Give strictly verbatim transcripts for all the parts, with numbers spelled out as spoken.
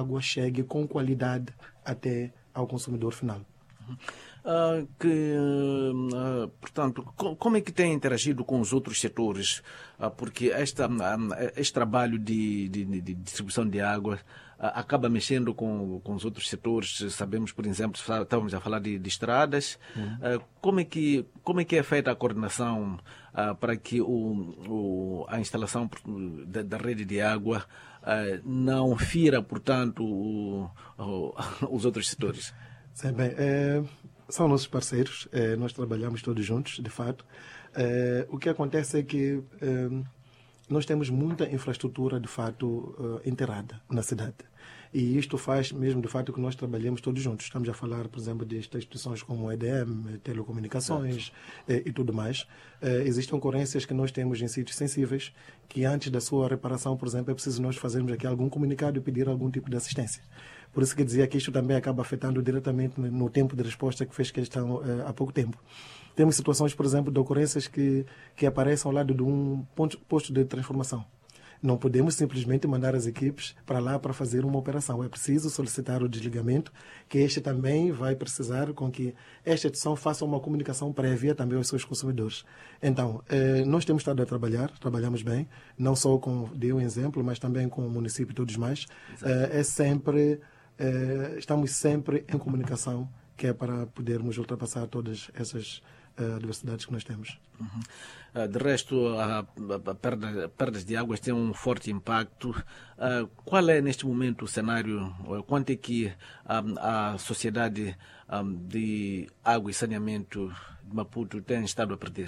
água chegue com qualidade até ao consumidor final. Uh, que, uh, portanto, co- como é que tem interagido com os outros setores? Uh, porque esta, uh, este trabalho de, de, de distribuição de água uh, acaba mexendo com, com os outros setores. Sabemos, por exemplo, estávamos a falar de, de estradas. Uhum. Uh, como, é que, como é que é feita a coordenação uh, para que o, o, a instalação da, da rede de água uh, não fira, portanto, o, o, os outros setores? Sim, bem, é... São nossos parceiros, eh, nós trabalhamos todos juntos, de fato. Eh, o que acontece é que eh, nós temos muita infraestrutura, de fato, eh, integrada na cidade. E isto faz mesmo, de fato, que nós trabalhemos todos juntos. Estamos a falar, por exemplo, de instituições como o E D M, telecomunicações eh, e tudo mais. Eh, existem ocorrências que nós temos em sítios sensíveis, que antes da sua reparação, por exemplo, é preciso nós fazermos aqui algum comunicado e pedir algum tipo de assistência. Por isso que dizia que isto também acaba afetando diretamente no tempo de resposta que fez questão uh, há pouco tempo. Temos situações, por exemplo, de ocorrências que, que aparecem ao lado de um ponto, posto de transformação. Não podemos simplesmente mandar as equipes para lá para fazer uma operação. É preciso solicitar o desligamento, que este também vai precisar com que esta instituição faça uma comunicação prévia também aos seus consumidores. Então, eh, nós temos estado a trabalhar, trabalhamos bem, não só com, dei um exemplo, mas também com o município e todos mais. Eh, é sempre... Uh, estamos sempre em comunicação, que é para podermos ultrapassar todas essas uh, diversidades que nós temos. Uhum. Uh, de resto, a, a, a perda, perdas de águas têm um forte impacto. Uh, qual é, neste momento, o cenário? Quanto é que um, a sociedade um, de água e saneamento de Maputo tem estado a perder?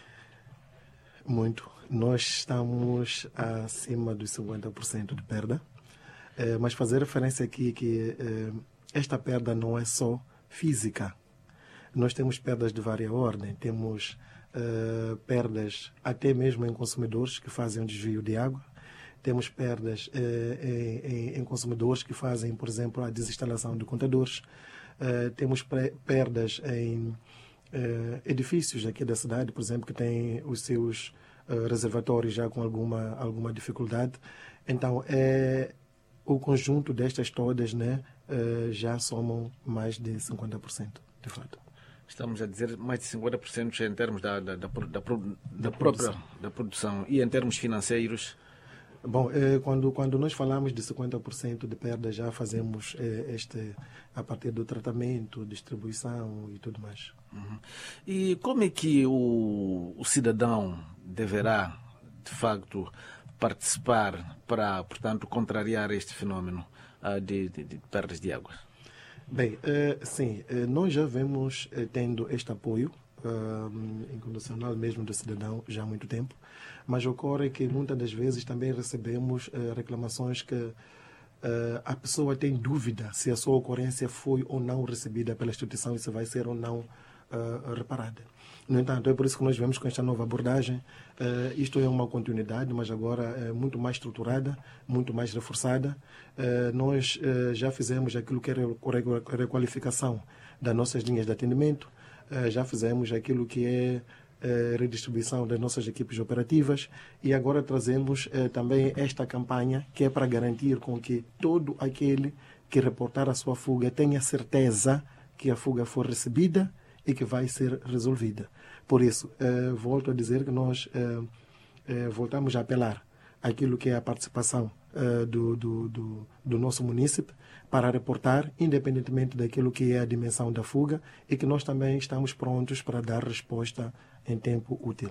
Muito. Nós estamos acima dos cinquenta por cento de perda. É, mas fazer referência aqui que é, esta perda não é só física. Nós temos perdas de várias ordens. Temos é, perdas até mesmo em consumidores que fazem o desvio de água. Temos perdas é, em, em consumidores que fazem, por exemplo, a desinstalação de contadores. É, temos perdas em é, edifícios aqui da cidade, por exemplo, que têm os seus é, reservatórios já com alguma, alguma dificuldade. Então, é... o conjunto destas todas, né, já somam mais de cinquenta por cento, de fato. Estamos a dizer mais de cinquenta por cento em termos da, da, da, da, da, da própria da produção. E em termos financeiros? Bom, quando, quando nós falamos de cinquenta por cento de perda, já fazemos este a partir do tratamento, distribuição e tudo mais. Uhum. E como é que o, o cidadão deverá, de facto, participar para, portanto, contrariar este fenómeno uh, de, de, de perdas de água? Bem, uh, sim, uh, nós já vemos uh, tendo este apoio uh, incondicional mesmo do cidadão já há muito tempo, mas ocorre que muitas das vezes também recebemos uh, reclamações que uh, a pessoa tem dúvida se a sua ocorrência foi ou não recebida pela instituição e se vai ser ou não uh, reparada. No entanto, é por isso que nós vemos com esta nova abordagem. Uh, isto é uma continuidade, mas agora é muito mais estruturada, muito mais reforçada. Uh, nós uh, já fizemos aquilo que é a requalificação das nossas linhas de atendimento, uh, já fizemos aquilo que é uh, redistribuição das nossas equipes operativas e agora trazemos uh, também esta campanha que é para garantir com que todo aquele que reportar a sua fuga tenha certeza que a fuga for recebida e que vai ser resolvida. Por isso, eh, volto a dizer que nós eh, eh, voltamos a apelar àquilo que é a participação eh, do, do, do, do nosso munícipe para reportar, independentemente daquilo que é a dimensão da fuga, e que nós também estamos prontos para dar resposta em tempo útil.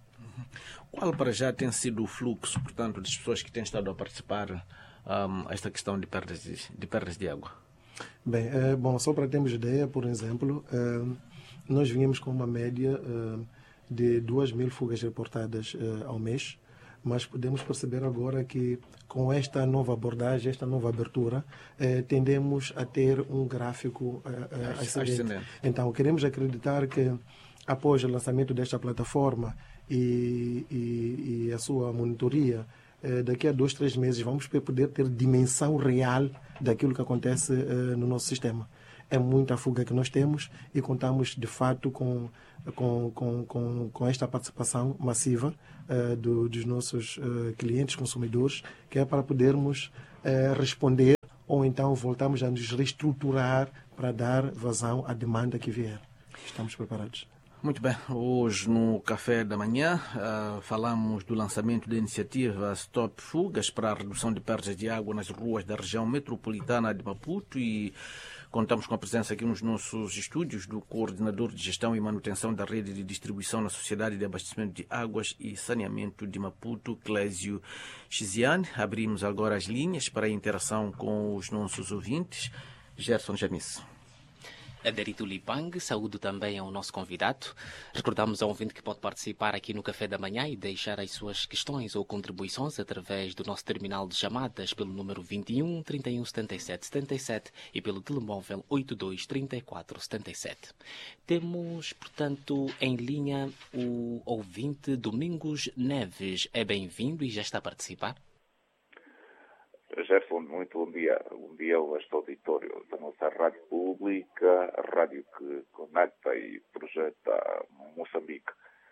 Qual para já tem sido o fluxo, portanto, das pessoas que têm estado a participar um, a esta questão de perdas de, de perdas de água? Bem, é, bom, só para termos ideia, por exemplo, é, nós vínhamos com uma média é, de duas mil fugas reportadas é, ao mês, mas podemos perceber agora que com esta nova abordagem, esta nova abertura, é, tendemos a ter um gráfico é, ascendente. Então, queremos acreditar que após o lançamento desta plataforma e, e, e a sua monitoria, daqui a dois, três meses vamos poder ter dimensão real daquilo que acontece uh, no nosso sistema. É muita fuga que nós temos e contamos de fato com, com, com, com, com esta participação massiva uh, do, dos nossos uh, clientes, consumidores, que é para podermos uh, responder ou ou então voltamos a nos reestruturar para dar vazão à demanda que vier. Estamos preparados. Muito bem, hoje no Café da Manhã uh, falamos do lançamento da iniciativa Stop Fugas para a redução de perdas de água nas ruas da região metropolitana de Maputo e contamos com a presença aqui nos nossos estúdios do coordenador de gestão e manutenção da rede de distribuição na Sociedade de Abastecimento de Águas e Saneamento de Maputo, Clésio Chiziane. Abrimos agora as linhas para a interação com os nossos ouvintes. Gerson Jamice. Aderito Lipang, saúdo também ao nosso convidado. Recordamos ao ouvinte que pode participar aqui no Café da Manhã e deixar as suas questões ou contribuições através do nosso terminal de chamadas pelo número vinte e um, trinta e um, setenta e sete, setenta e sete e pelo telemóvel oitenta e dois, trinta e quatro, setenta e sete. Temos, portanto, em linha o ouvinte Domingos Neves. É bem-vindo e já está a participar. Gerson, muito bom dia. Bom dia ao este auditório da nossa rádio pública, a rádio que conecta e projeta Moçambique.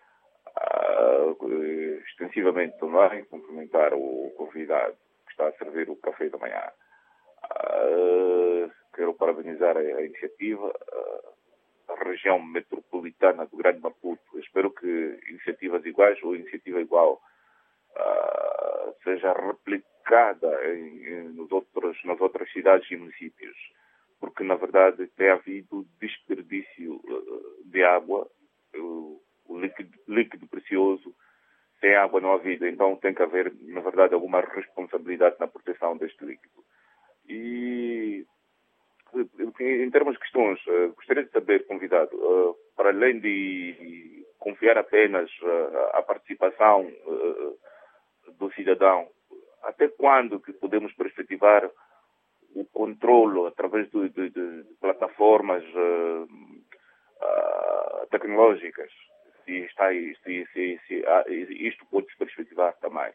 Uh, extensivamente também, cumprimentar o convidado que está a servir o café da manhã. Uh, quero parabenizar a, a iniciativa, uh, a região metropolitana do Grande Maputo. Eu espero que iniciativas iguais ou iniciativa igual uh, seja replicada Em, em, nos outros, nas outras cidades e municípios, porque na verdade tem havido desperdício uh, de água, uh, o líquido, líquido precioso, sem água não há vida, então tem que haver na verdade alguma responsabilidade na proteção deste líquido. E em termos de questões, uh, gostaria de saber, convidado, uh, para além de confiar apenas uh, a participação uh, do cidadão, até quando que podemos perspectivar o controlo através de, de, de plataformas uh, uh, tecnológicas? Se, está, se, se, se uh, isto pode se perspectivar também.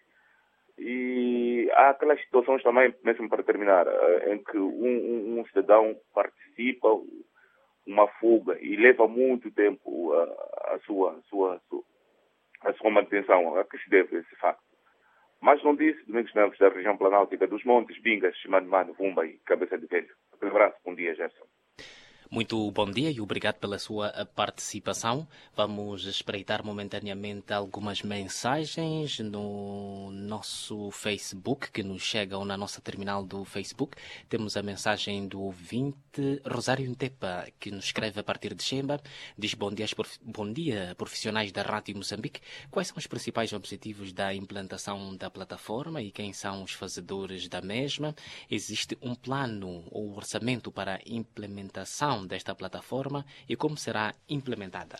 E há aquelas situações também, mesmo para terminar, uh, em que um, um, um cidadão participa uma fuga e leva muito tempo uh, a, sua, a, sua, a sua manutenção. A que se deve esse facto? Mas não disse, Domingos Neves, da região planáltica dos Montes, Bingas, Chimanimano, Vumba e Cabeça de Velho. Um abraço, bom dia, Gerson. Muito bom dia e obrigado pela sua participação. Vamos espreitar momentaneamente algumas mensagens no nosso Facebook, que nos chegam na nossa terminal do Facebook. Temos a mensagem do ouvinte Rosário Ntepa, que nos escreve a partir de Xemba. Diz: bom dia, bom dia, profissionais da Rádio Moçambique. Quais são os principais objetivos da implantação da plataforma e quem são os fazedores da mesma? Existe um plano ou orçamento para a implementação desta plataforma e como será implementada?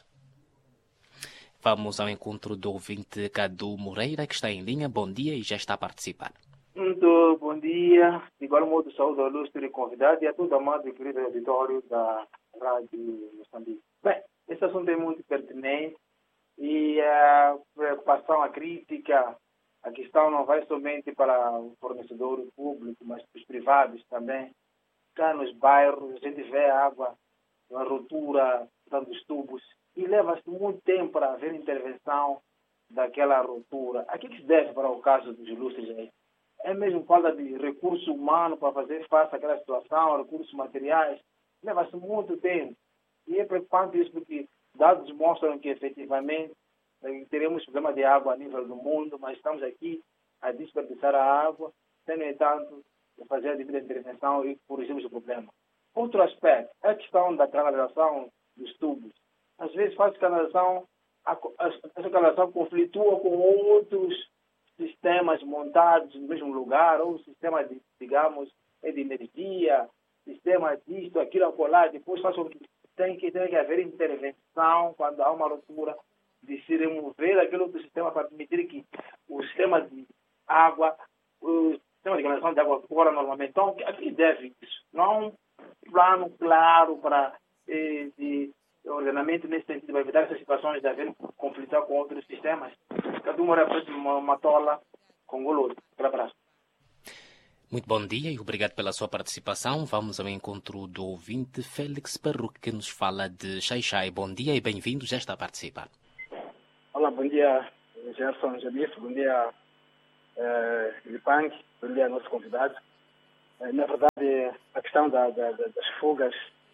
Vamos ao encontro do ouvinte Cadu Moreira, que está em linha. Bom dia e já está a participar. Muito bom dia. De igual modo, saúde ao ilustre convidado e a todo amado e querido auditório da Rádio Moçambique. Bem, esse assunto é muito pertinente e a preocupação, a crítica, a questão não vai somente para o fornecedor público, mas para os privados também. Cá nos bairros, a gente vê a água, a ruptura dos tubos, e leva-se muito tempo para haver intervenção daquela ruptura. A que se deve para o caso dos ilustres aí? É mesmo falta de recurso humano para fazer face àquela situação, recursos materiais, leva-se muito tempo. E é preocupante isso porque dados mostram que efetivamente teremos problema de água a nível do mundo, mas estamos aqui a desperdiçar a água, sem, no entanto, fazer a devida intervenção e corrigirmos o problema. Outro aspecto é a questão da canalização dos tubos. Às vezes faz canalização, essa canalização conflitua com outros sistemas montados no mesmo lugar, ou sistema de, digamos, de energia, sistema disto, aquilo, acolá, depois faz com que tem que, tem que haver intervenção quando há uma ruptura, de se remover aquele outro sistema para permitir que o sistema de água, o sistema de canalização de água corra normalmente. Então, a que deve isso? Não há um plano claro para eh, de ordenamento nesse sentido, para evitar essas situações de haver conflito com outros sistemas. Cada um era uma matola com goloso. Um abraço. Muito bom dia e obrigado pela sua participação. Vamos ao encontro do ouvinte Félix Perruque, que nos fala de Xai-Xai. Bom dia e bem-vindo, já está a participar. Olá, bom dia, Gerson Jamif, bom dia, eh, Lipang, bom dia, nosso convidado. Na verdade, a questão da, da, das fugas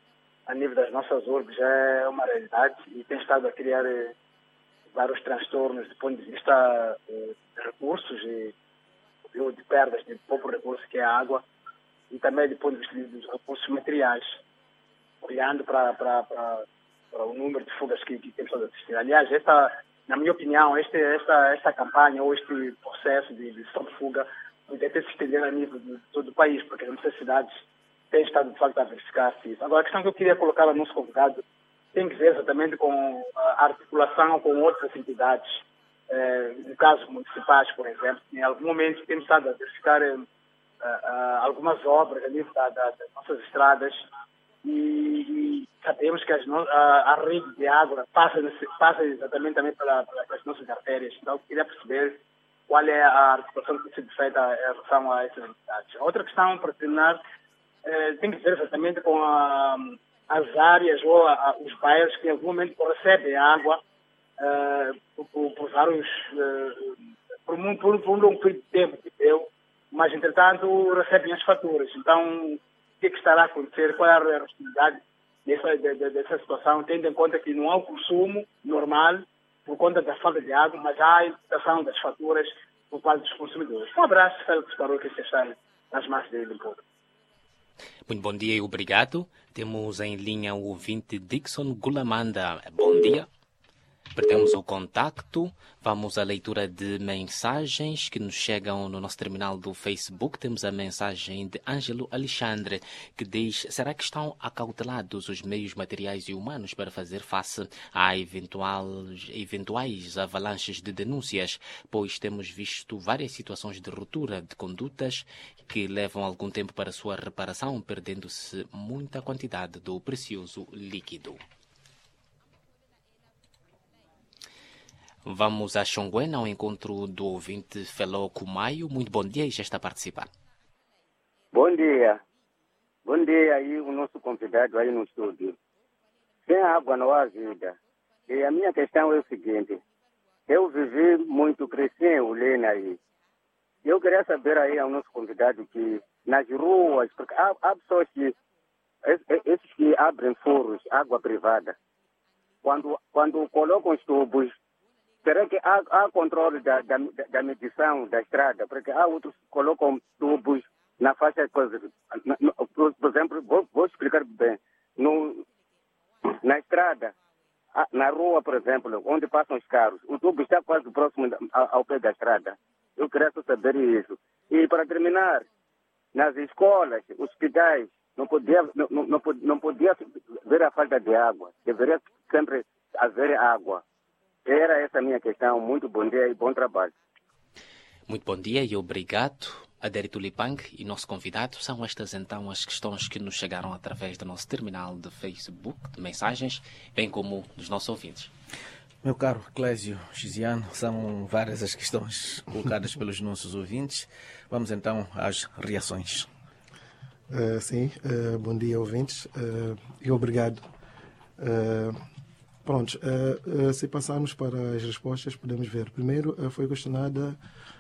a nível das nossas urbes é uma realidade e tem estado a criar vários transtornos do ponto de vista de recursos e de perdas de pouco recurso, que é a água, e também do ponto de vista dos recursos materiais, olhando para, para, para, para o número de fugas que, que temos a assistir. Aliás, esta, na minha opinião, este, esta, esta campanha ou este processo de, de fuga deve ter se estender a nível de todo o país, porque as nossas cidades têm estado, de facto, a verificar-se isso. Agora, a questão que eu queria colocar ao nosso convidado tem que ver exatamente com a articulação com outras entidades, eh, no caso municipais, por exemplo. Em algum momento temos estado a verificar eh, eh, algumas obras ali da, da, das nossas estradas e, e sabemos que as no, a, a rede de água passa, passa exatamente também pela, pelas nossas artérias. Então, eu queria perceber qual é a articulação que tem sido feita em relação a essas entidades. A outra questão, para terminar, eh, tem que ver exatamente com a, as áreas ou a, a, os bairros que em algum momento recebem água eh, por, por vários, eh, por, por, por um longo período de tempo, eu, mas entretanto recebem as faturas. Então, o que, é que estará a acontecer? Qual é a responsabilidade dessa, de, de, dessa situação, tendo em conta que não há o consumo normal por conta da falta de água, mas há a imputação das faturas por parte dos consumidores. Um abraço, Félix Parou, que está nas mãos dele um pouco. Muito bom dia e obrigado. Temos em linha o ouvinte Dixon Gulamanda. Bom dia. Perdemos o contacto. Vamos à leitura de mensagens que nos chegam no nosso terminal do Facebook. Temos a mensagem de Ângelo Alexandre, que diz: será que estão acautelados os meios materiais e humanos para fazer face a eventual, eventuais avalanches de denúncias? Pois temos visto várias situações de ruptura de condutas que levam algum tempo para sua reparação, perdendo-se muita quantidade do precioso líquido. Vamos a Xonguén, ao encontro do ouvinte Feló Kumaio. Muito bom dia e já está a participar. Bom dia. Bom dia aí, o nosso convidado aí no estúdio. Sem água não há vida. E a minha questão é o seguinte: eu vivi muito, cresci em Ulena aí. Eu queria saber aí ao nosso convidado que nas ruas, porque há, há pessoas que, esses que abrem furos, água privada, quando, quando colocam os tubos, será que há, há controle da, da, da medição da estrada? Porque há outros que colocam tubos na faixa de coisas. Por, por exemplo, vou, vou explicar bem. No, na estrada, na rua, por exemplo, onde passam os carros, o tubo está quase próximo ao, ao pé da estrada. Eu queria só saber isso. E para terminar, nas escolas, hospitais, não podia, não, não, não podia ver a falta de água. Deveria sempre haver água. Era essa a minha questão. Muito bom dia e bom trabalho. Muito bom dia e obrigado. Adérito Lipang e nosso convidado. São estas então as questões que nos chegaram através do nosso terminal de Facebook, de mensagens, bem como dos nossos ouvintes. Meu caro Clésio Giziano, são várias as questões colocadas pelos nossos ouvintes. Vamos então às reações. Uh, sim, uh, bom dia, ouvintes, uh, e obrigado. Uh, Pronto, uh, uh, se passarmos para as respostas, podemos ver. Primeiro, uh, foi questionada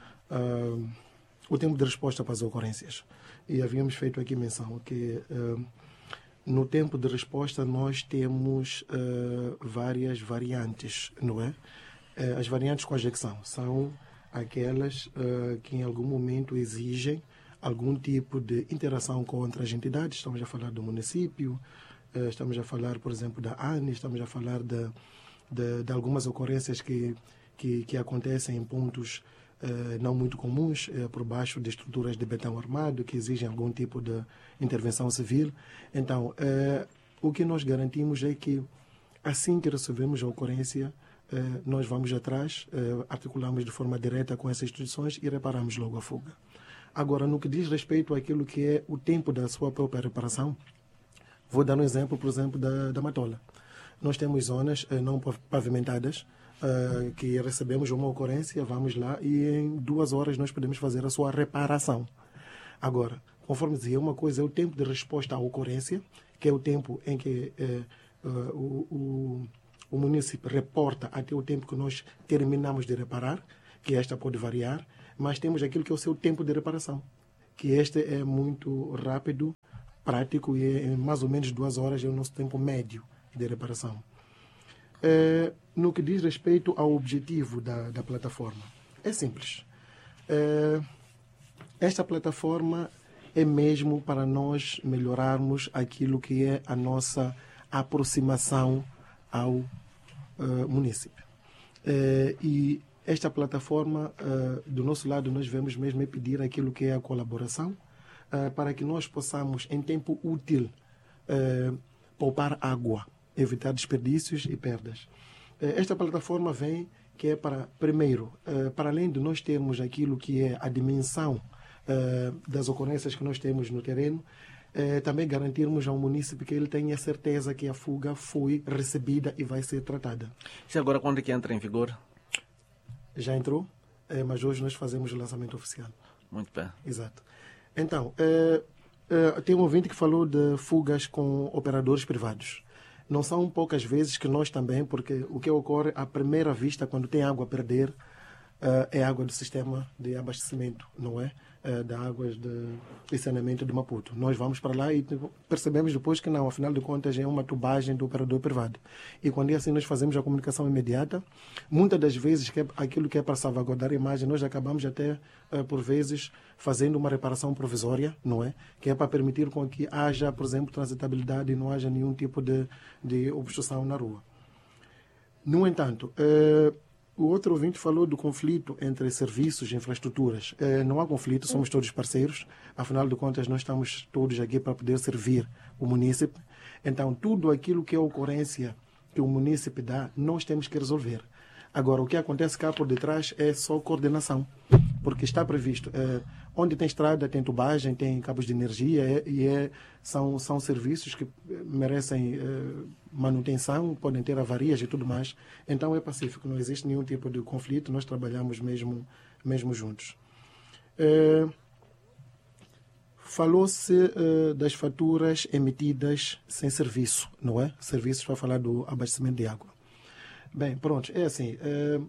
uh, o tempo de resposta para as ocorrências. E havíamos feito aqui menção que uh, no tempo de resposta nós temos uh, várias variantes, não é? Uh, as variantes quais é que são? São aquelas uh, que em algum momento exigem algum tipo de interação com outras entidades. Estamos a falar do município, estamos a falar, por exemplo, da A N E, estamos a falar de, de, de algumas ocorrências que, que, que acontecem em pontos eh, não muito comuns, eh, por baixo de estruturas de betão armado, que exigem algum tipo de intervenção civil. Então, eh, o que nós garantimos é que, assim que recebemos a ocorrência, eh, nós vamos atrás, eh, articulamos de forma direta com essas instituições e reparamos logo a fuga. Agora, no que diz respeito àquilo que é o tempo da sua própria reparação, vou dar um exemplo, por exemplo, da, da Matola. Nós temos zonas eh, não pavimentadas eh, que recebemos uma ocorrência, vamos lá e em duas horas nós podemos fazer a sua reparação. Agora, conforme dizia, uma coisa é o tempo de resposta à ocorrência, que é o tempo em que eh, uh, o, o, o município reporta até o tempo que nós terminamos de reparar, que esta pode variar, mas temos aquilo que é o seu tempo de reparação, que este é muito rápido, prático e em mais ou menos duas horas é o nosso tempo médio de reparação. É, no que diz respeito ao objetivo da, da plataforma, é simples. É, esta plataforma é mesmo para nós melhorarmos aquilo que é a nossa aproximação ao uh, município. Uh, e esta plataforma, uh, do nosso lado, nós vemos mesmo é pedir aquilo que é a colaboração uh, para que nós possamos, em tempo útil, uh, poupar água, evitar desperdícios e perdas. Uh, esta plataforma vem que é para, primeiro, uh, para além de nós termos aquilo que é a dimensão Uh, das ocorrências que nós temos no terreno, uh, também garantirmos ao município que ele tenha certeza que a fuga foi recebida e vai ser tratada. E agora quando é que entra em vigor? Já entrou, uh, mas hoje nós fazemos o lançamento oficial. Muito bem. Exato. Então, uh, uh, tem um ouvinte que falou de fugas com operadores privados. Não são poucas vezes que nós também, porque o que ocorre à primeira vista, quando tem água a perder, uh, é água do sistema de abastecimento, não é? Da águas de saneamento de Maputo. Nós vamos para lá e percebemos depois que não, afinal de contas é uma tubagem do operador privado. E quando é assim nós fazemos a comunicação imediata, muitas das vezes que é aquilo que é para salvaguardar a imagem, nós acabamos até, por vezes, fazendo uma reparação provisória, não é? Que é para permitir com que haja, por exemplo, transitabilidade e não haja nenhum tipo de, de obstrução na rua. No entanto, uh, o outro ouvinte falou do conflito entre serviços e infraestruturas. Eh, não há conflito, somos todos parceiros. Afinal de contas, nós estamos todos aqui para poder servir o munícipe. Então, tudo aquilo que é ocorrência que o munícipe dá, nós temos que resolver. Agora, o que acontece cá por detrás é só coordenação, porque está previsto. Eh, onde tem estrada, tem tubagem, tem cabos de energia é, e é, são, são serviços que merecem eh, manutenção, podem ter avarias e tudo mais. Então é pacífico, não existe nenhum tipo de conflito, nós trabalhamos mesmo, mesmo juntos. Eh, Falou-se uh, das faturas emitidas sem serviço, não é? Serviços para falar do abastecimento de água. Bem, pronto, é assim. Uh,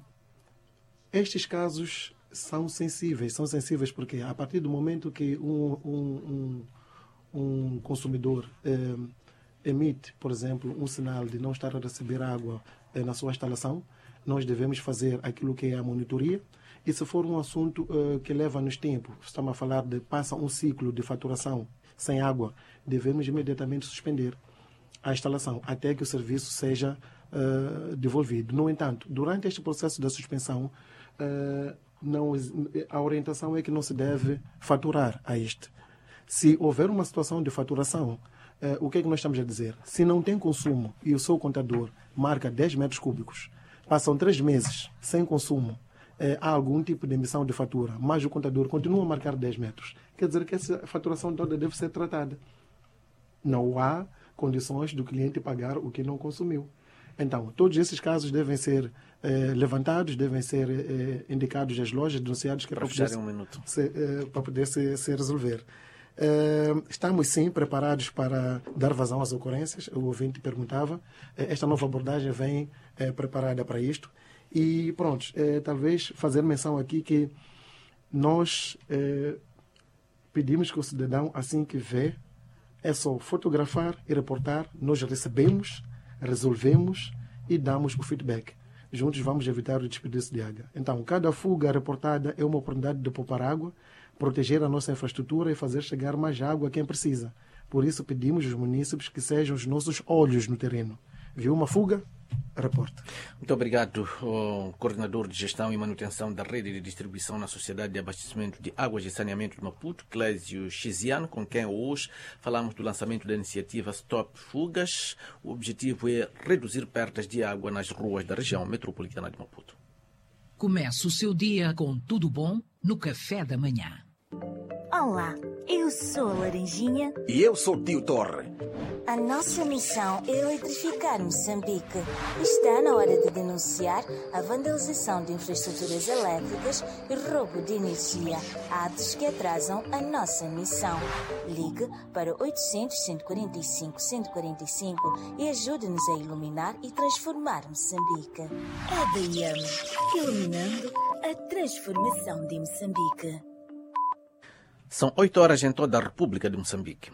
estes casos são sensíveis. São sensíveis porque a partir do momento que um, um, um, um consumidor uh, emite, por exemplo, um sinal de não estar a receber água uh, na sua instalação, nós devemos fazer aquilo que é a monitoria. E se for um assunto uh, que leva-nos tempo, estamos a falar de passa um ciclo de faturação sem água, devemos imediatamente suspender a instalação até que o serviço seja uh, devolvido. No entanto, durante este processo da suspensão, uh, não, a orientação é que não se deve faturar a este. Se houver uma situação de faturação, uh, o que é que nós estamos a dizer? Se não tem consumo e o seu contador marca dez metros cúbicos, passam três meses sem consumo, É, há algum tipo de emissão de fatura, mas o contador continua a marcar dez metros. Quer dizer que essa faturação toda deve ser tratada. Não há condições do cliente pagar o que não consumiu. Então, todos esses casos devem ser eh, levantados, devem ser eh, indicados às lojas, denunciados, que é para poder, um minuto. se, eh, para poder se, se resolver. Eh, estamos, sim, preparados para dar vazão às ocorrências. O ouvinte perguntava. Eh, esta nova abordagem vem eh, preparada para isto. E pronto, é, talvez fazer menção aqui que nós é, pedimos que o cidadão, assim que vê, é só fotografar e reportar, nós recebemos, resolvemos e damos o feedback. Juntos vamos evitar o desperdício de água. Então, cada fuga reportada é uma oportunidade de poupar água, proteger a nossa infraestrutura e fazer chegar mais água a quem precisa. Por isso, pedimos aos munícipes que sejam os nossos olhos no terreno. Viu uma fuga? Reporte. Muito obrigado, o coordenador de gestão e manutenção da rede de distribuição na Sociedade de Abastecimento de Águas e Saneamento de Maputo, Clésio Xiziano, com quem hoje falamos do lançamento da iniciativa Stop Fugas. O objetivo é reduzir perdas de água nas ruas da região metropolitana de Maputo. Comece o seu dia com tudo bom no café da manhã. Olá, eu sou a Laranjinha. E eu sou o Tio Torre. A nossa missão é eletrificar Moçambique. Está na hora de denunciar a vandalização de infraestruturas elétricas e roubo de energia, atos que atrasam a nossa missão. Ligue para oitocentos, cento e quarenta e cinco, cento e quarenta e cinco e ajude-nos a iluminar e transformar Moçambique. A D M, iluminando a transformação de Moçambique. São oito horas em toda a República de Moçambique.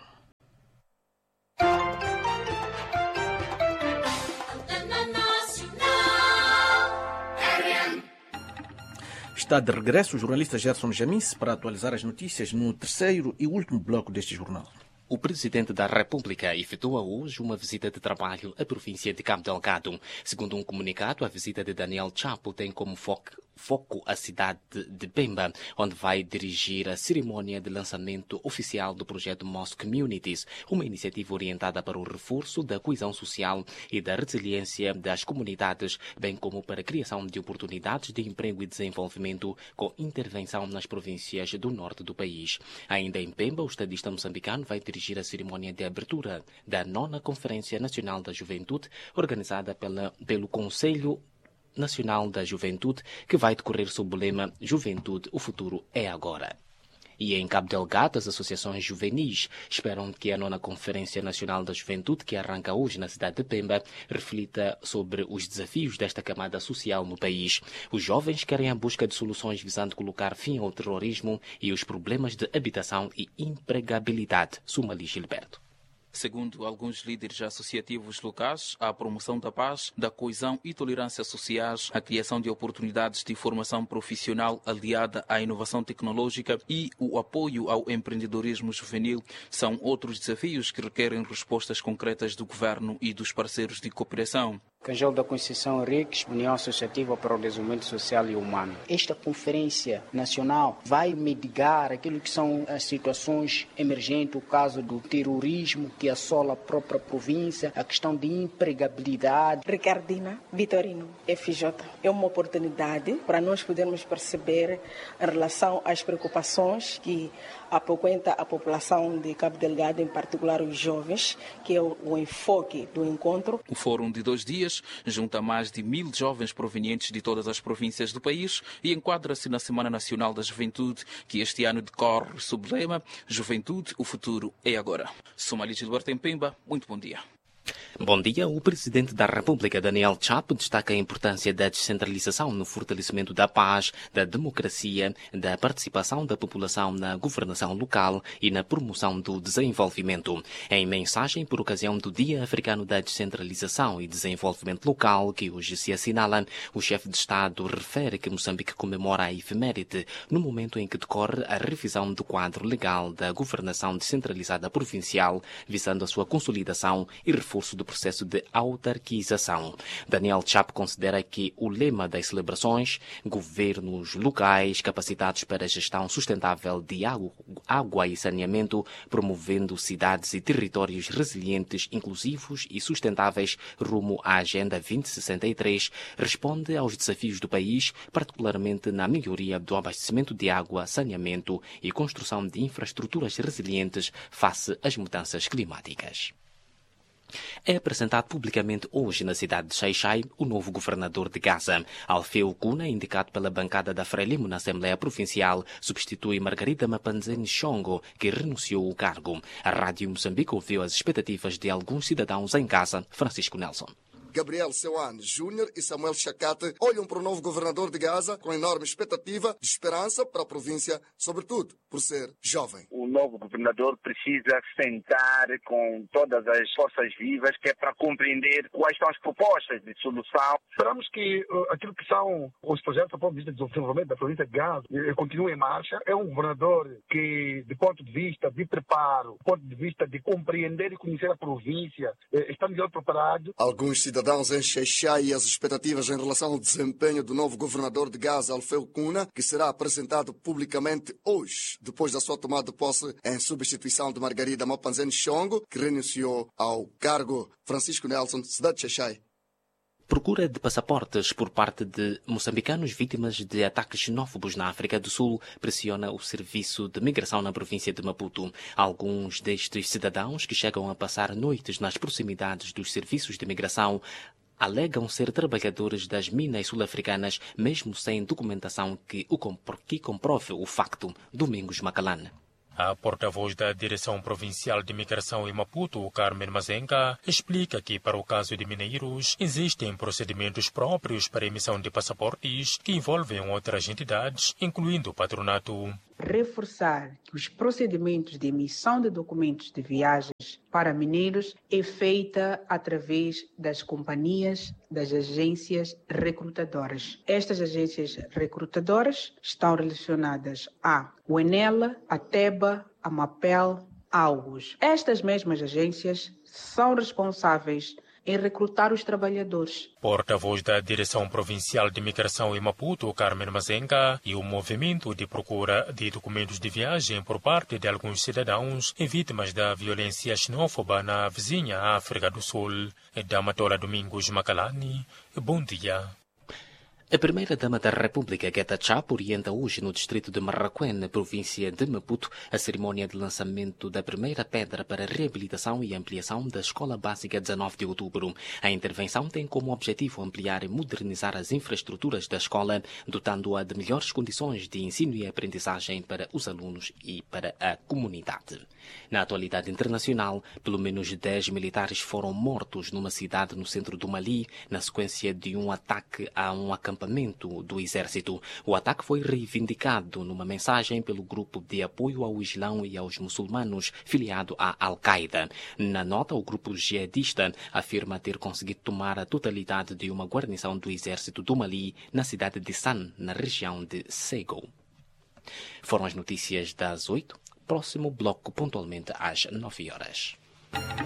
Está de regresso o jornalista Gerson Jamice para atualizar as notícias no terceiro e último bloco deste jornal. O Presidente da República efetua hoje uma visita de trabalho à província de Cabo Delgado. Segundo um comunicado, a visita de Daniel Chapo tem como foco, foco a cidade de Pemba, onde vai dirigir a cerimônia de lançamento oficial do projeto Mosque Communities, uma iniciativa orientada para o reforço da coesão social e da resiliência das comunidades, bem como para a criação de oportunidades de emprego e desenvolvimento com intervenção nas províncias do norte do país. Ainda em Pemba, o estadista moçambicano vai dirigir a cerimônia de abertura da nona Conferência Nacional da Juventude, organizada pela, pelo Conselho Nacional da Juventude, que vai decorrer sob o lema Juventude, o futuro é agora. E em Cabo Delgado, as associações juvenis esperam que a nona Conferência Nacional da Juventude, que arranca hoje na cidade de Pemba, reflita sobre os desafios desta camada social no país. Os jovens querem a busca de soluções visando colocar fim ao terrorismo e os problemas de habitação e empregabilidade. Sumali Gilberto. Segundo alguns líderes associativos locais, a promoção da paz, da coesão e tolerância sociais, a criação de oportunidades de formação profissional aliada à inovação tecnológica e o apoio ao empreendedorismo juvenil são outros desafios que requerem respostas concretas do governo e dos parceiros de cooperação. Cangel da Conceição Henriques, União Associativa para o Desenvolvimento Social e Humano. Esta conferência nacional vai mitigar aquilo que são as situações emergentes, o caso do terrorismo que assola a própria província, a questão de empregabilidade. Ricardina Vitorino, F J. É uma oportunidade para nós podermos perceber em relação às preocupações que apoquenta a população de Cabo Delgado, em particular os jovens, que é o, o enfoque do encontro. O fórum de dois dias junta mais de mil jovens provenientes de todas as províncias do país e enquadra-se na Semana Nacional da Juventude, que este ano decorre sob o lema Juventude, o futuro é agora. Sumali Gilberto em Pemba, muito bom dia. Bom dia. O Presidente da República, Daniel Chapo, destaca a importância da descentralização no fortalecimento da paz, da democracia, da participação da população na governação local e na promoção do desenvolvimento. Em mensagem por ocasião do Dia Africano da Descentralização e Desenvolvimento Local, que hoje se assinala, o chefe de Estado refere que Moçambique comemora a efeméride no momento em que decorre a revisão do quadro legal da governação descentralizada provincial, visando a sua consolidação e reforço do processo de autarquização. Daniel Chapo considera que o lema das celebrações, governos locais capacitados para a gestão sustentável de água e saneamento, promovendo cidades e territórios resilientes, inclusivos e sustentáveis rumo à Agenda vinte sessenta e três, responde aos desafios do país, particularmente na melhoria do abastecimento de água, saneamento e construção de infraestruturas resilientes face às mudanças climáticas. É apresentado publicamente hoje na cidade de Xai-Xai o novo governador de Gaza. Alfeu Cuna, indicado pela bancada da Frelimo na Assembleia Provincial, substitui Margarida Mapanzeni Xongo, que renunciou ao cargo. A Rádio Moçambique ouviu as expectativas de alguns cidadãos em Gaza. Francisco Nelson. Gabriel Seuane Júnior e Samuel Chacate olham para o novo governador de Gaza com enorme expectativa de esperança para a província, sobretudo por ser jovem. O novo governador precisa sentar com todas as forças vivas, que é para compreender quais são as propostas de solução. Esperamos que uh, aquilo que são os projetos do ponto de vista de desenvolvimento da província de Gaza eh, continue em marcha. É um governador que, de ponto de vista de preparo, do ponto de vista de compreender e conhecer a província, eh, está melhor preparado. Alguns cidadãos em Xai-Xai e as expectativas em relação ao desempenho do novo governador de Gaza, Alfeu Cuna, que será apresentado publicamente hoje, depois da sua tomada de posse em substituição de Margarida Mapanzeni Xongo, que renunciou ao cargo. Francisco Nelson, cidade de Xai-Xai. Procura de passaportes por parte de moçambicanos vítimas de ataques xenófobos na África do Sul pressiona o serviço de migração na província de Maputo. Alguns destes cidadãos que chegam a passar noites nas proximidades dos serviços de migração alegam ser trabalhadores das minas sul-africanas, mesmo sem documentação que, o compro- que comprove o facto. Domingos Macalane. A porta-voz da Direção Provincial de Migração em Maputo, Carmen Mazenga, explica que, para o caso de mineiros, existem procedimentos próprios para a emissão de passaportes que envolvem outras entidades, incluindo o patronato. reforçar que os procedimentos de emissão de documentos de viagens para mineiros é feita através das companhias, das agências recrutadoras. Estas agências recrutadoras estão relacionadas à UENELA, a TEBA, a MAPEL, a August. Estas mesmas agências são responsáveis em recrutar os trabalhadores. Porta-voz da Direção Provincial de Migração em Maputo, Carmen Mazenga, e o movimento de procura de documentos de viagem por parte de alguns cidadãos vítimas da violência xenófoba na vizinha África do Sul. Damatola Domingos Macalani, bom dia. A primeira-dama da República, Guetta Chapo, orienta hoje no distrito de Marraquém, província de Maputo, a cerimónia de lançamento da primeira pedra para a reabilitação e ampliação da Escola Básica dezenove de outubro. A intervenção tem como objetivo ampliar e modernizar as infraestruturas da escola, dotando-a de melhores condições de ensino e aprendizagem para os alunos e para a comunidade. Na atualidade internacional, pelo menos dez militares foram mortos numa cidade no centro do Mali, na sequência de um ataque a um acampamento do exército. O ataque foi reivindicado numa mensagem pelo grupo de apoio ao Islão e aos muçulmanos filiado à Al-Qaeda. Na nota, o grupo jihadista afirma ter conseguido tomar a totalidade de uma guarnição do exército do Mali na cidade de San, na região de Ségou. Foram as notícias das oito. Próximo bloco pontualmente às nove horas.